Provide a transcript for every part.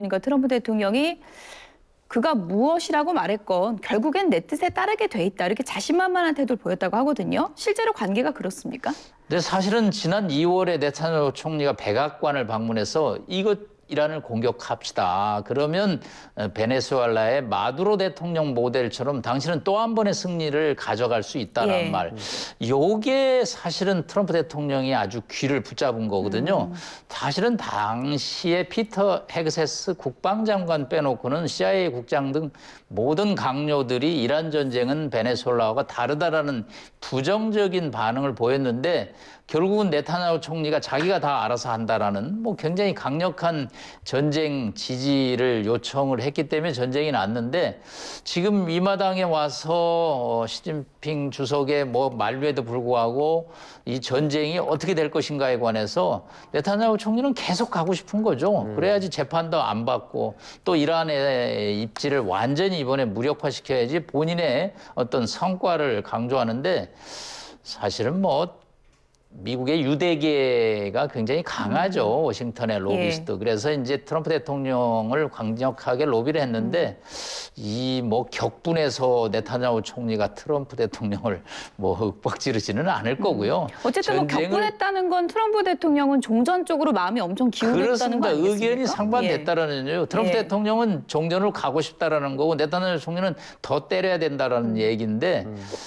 그러니까 트럼프 대통령이 그가 무엇이라고 말했건 결국엔 내 뜻에 따르게 돼 있다. 이렇게 자신만만한 태도를 보였다고 하거든요. 실제로 관계가 그렇습니까? 근데 사실은 지난 2월에 네타냐후 총리가 백악관을 방문해서 이란을 공격합시다. 그러면 베네수엘라의 마두로 대통령 모델처럼 당신은 또 한 번의 승리를 가져갈 수 있다는 말. 요게 사실은 트럼프 대통령이 아주 귀를 붙잡은 거거든요. 사실은 당시에 피터 헤그세스 국방장관 빼놓고는 CIA 국장 등 모든 강요들이 이란 전쟁은 베네수엘라와 다르다라는 부정적인 반응을 보였는데 결국은 네타냐후 총리가 자기가 다 알아서 한다라는 뭐 굉장히 강력한 전쟁 지지를 요청을 했기 때문에 전쟁이 났는데 지금 이 마당에 와서 시진핑 주석의 뭐 만류에도 불구하고 이 전쟁이 어떻게 될 것인가에 관해서 네타냐후 총리는 계속 가고 싶은 거죠. 그래야지 재판도 안 받고 또 이란의 입지를 완전히 이번에 무력화시켜야지 본인의 어떤 성과를 강조하는데 사실은 뭐 미국의 유대계가 굉장히 강하죠. 워싱턴의 로비스트. 그래서 이제 트럼프 대통령을 강력하게 로비를 했는데 이 뭐 격분해서 네타냐후 총리가 트럼프 대통령을 뭐 윽박지르지는 않을 거고요. 어쨌든 뭐 격분했다는 건 트럼프 대통령은 종전 쪽으로 마음이 엄청 기울었다는 그렇습니다. 거 아니겠습니까? 의견이 상반됐다라는 거예요. 트럼프 대통령은 종전으로 가고 싶다라는 거고 네타냐후 총리는 더 때려야 된다라는 얘기인데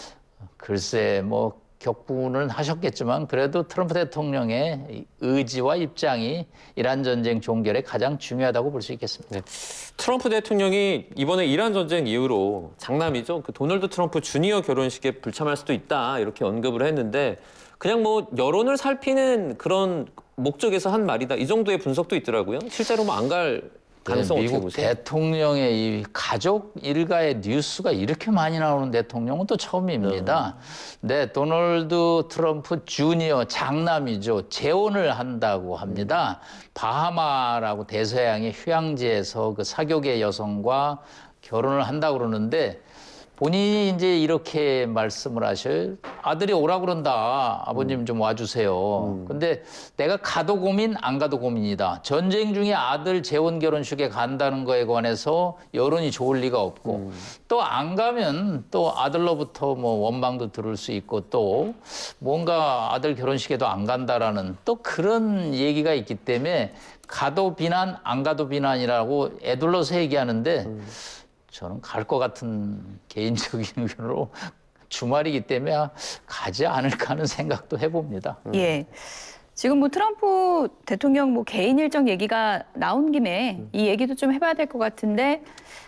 글쎄 뭐 격분은 하셨겠지만 그래도 트럼프 대통령의 의지와 입장이 이란 전쟁 종결에 가장 중요하다고 볼 수 있겠습니다. 네. 트럼프 대통령이 이번에 이란 전쟁 이후로 장남이죠. 그 도널드 트럼프 주니어 결혼식에 불참할 수도 있다 이렇게 언급을 했는데 그냥 뭐 여론을 살피는 그런 목적에서 한 말이다. 이 정도의 분석도 있더라고요. 실제로 뭐 안 갈 가능성 어떻게 미국 보세요? 대통령의 이 가족 일가의 뉴스가 이렇게 많이 나오는 대통령은 또 처음입니다. 네, 도널드 트럼프 주니어 장남이죠. 재혼을 한다고 합니다. 바하마라고 대서양의 휴양지에서 그 사교계 여성과 결혼을 한다고 그러는데 본인이 이제 이렇게 말씀을 하셔요. 아들이 오라 그런다. 아버님 좀 와주세요. 근데 내가 가도 고민, 안 가도 고민이다. 전쟁 중에 아들 재혼 결혼식에 간다는 거에 관해서 여론이 좋을 리가 없고 또 안 가면 또 아들로부터 뭐 원망도 들을 수 있고 또 뭔가 아들 결혼식에도 안 간다라는 또 그런 얘기가 있기 때문에 가도 비난, 안 가도 비난이라고 애둘러서 얘기하는데 저는 갈 것 같은 개인적인 의견으로 주말이기 때문에 가지 않을까 하는 생각도 해봅니다. 예. 지금 뭐 트럼프 대통령 뭐 개인 일정 얘기가 나온 김에 이 얘기도 좀 해봐야 될 것 같은데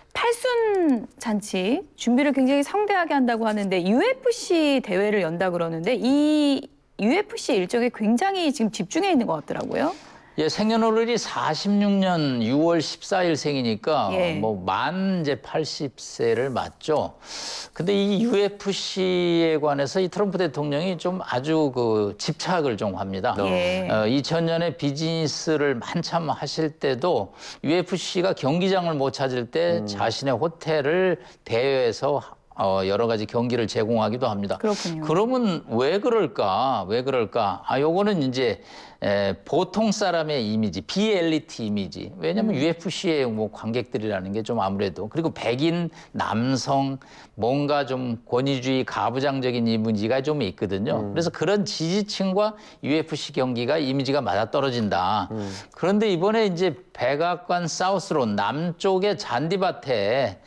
팔순 잔치 준비를 굉장히 성대하게 한다고 하는데 UFC 대회를 연다 그러는데 이 UFC 일정에 굉장히 지금 집중해 있는 것 같더라고요. 예, 생년월일이 46년 6월 14일 생이니까 뭐 만 이제 80세를 맞죠. 근데 이 UFC에 관해서 이 트럼프 대통령이 좀 아주 그 집착을 좀 합니다. 2000년에 비즈니스를 한참 하실 때도 UFC가 경기장을 못 찾을 때 자신의 호텔을 대여해서 여러 가지 경기를 제공하기도 합니다. 그렇군요. 그러면 왜 그럴까? 왜 그럴까? 요거는 이제 보통 사람의 이미지, 비엘리트 이미지. 왜냐하면 UFC의 뭐 관객들이라는 게 좀 아무래도 그리고 백인 남성 뭔가 좀 권위주의 가부장적인 이미지가 좀 있거든요. 그래서 그런 지지층과 UFC 경기가 이미지가 맞아떨어진다. 그런데 이번에 이제 백악관 사우스로 남쪽의 잔디밭에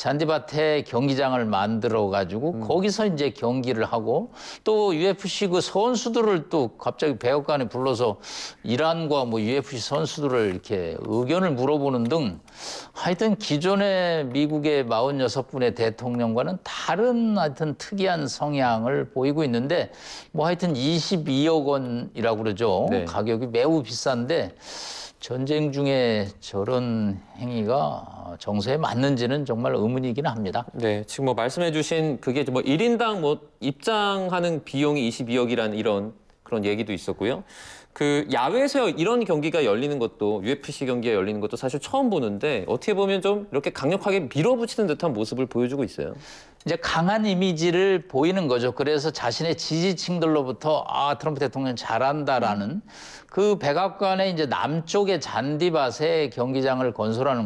경기장을 만들어 가지고 거기서 이제 경기를 하고 또 UFC 그 선수들을 또 갑자기 백악관에 불러서 이란과 뭐 UFC 선수들을 이렇게 의견을 물어보는 등 하여튼 기존의 미국의 46분의 대통령과는 다른 하여튼 특이한 성향을 보이고 있는데 뭐 하여튼 22억 원이라고 그러죠. 가격이 매우 비싼데 전쟁 중에 저런 행위가 정서에 맞는지는 정말 의문이긴 합니다. 네, 지금 뭐 말씀해 주신 그게 뭐 1인당 뭐 입장하는 비용이 22억이라는 이런 그런 얘기도 있었고요. 그 야외에서 이런 경기가 열리는 것도 UFC 경기가 열리는 것도 사실 처음 보는데 어떻게 보면 좀 이렇게 강력하게 밀어붙이는 듯한 모습을 보여주고 있어요. 이제 강한 이미지를 보이는 거죠. 그래서 자신의 지지층들로부터 트럼프 대통령 잘한다라는 그 백악관의 이제 남쪽의 잔디밭에 경기장을 건설하는